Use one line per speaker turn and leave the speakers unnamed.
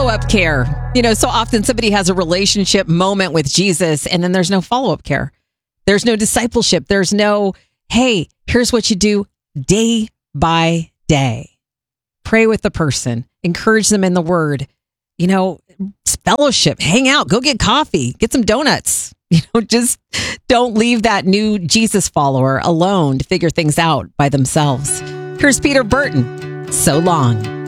follow-up care. So often somebody has a relationship moment with Jesus and then there's no follow-up care. There's no discipleship. There's no, hey, here's what you do day by day. Pray with the person. Encourage them in the word. Fellowship. Hang out. Go get coffee. Get some donuts. Just don't leave that new Jesus follower alone to figure things out by themselves. Here's Peter Burton. So long.